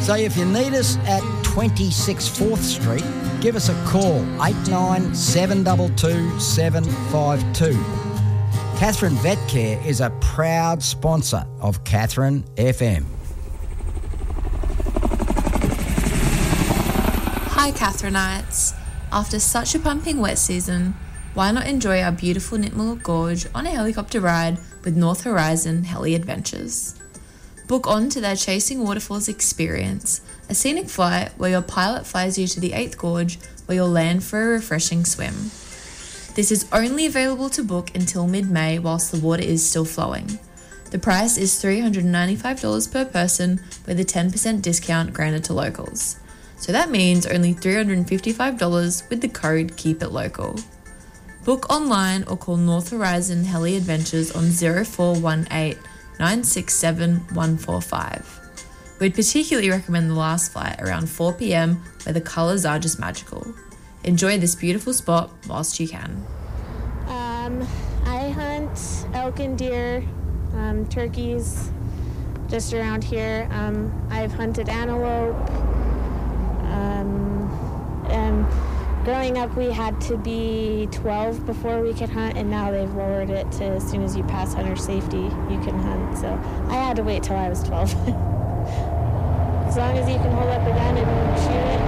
So if you need us at 26 4th Street, give us a call, 89 722 752. Catherine Vet Care is a proud sponsor of Catherine FM. Hi Catherinites. After such a pumping wet season, why not enjoy our beautiful Nitmiluk Gorge on a helicopter ride with North Horizon Heli Adventures? Book on to their Chasing Waterfalls experience, a scenic flight where your pilot flies you to the 8th Gorge where you'll land for a refreshing swim. This is only available to book until mid-May whilst the water is still flowing. The price is $395 per person with a 10% discount granted to locals. So that means only $355 with the code KEEPITLOCAL. Book online or call North Horizon Heli Adventures on 0418 967 145. We'd particularly recommend the last flight around 4 p.m. where the colours are just magical. Enjoy this beautiful spot whilst you can. I hunt elk and deer, turkeys just around here. I've hunted antelope. And growing up, we had to be 12 before we could hunt, and now they've lowered it to as soon as you pass hunter safety, you can hunt. So I had to wait till I was 12. As long as you can hold up a gun and shoot it,